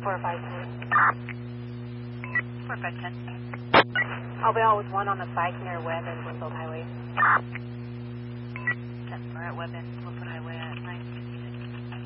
4510. I'll be out with one on the bike near Webb and Bloomfield Highway. 10, we're at Webb and Bloomfield.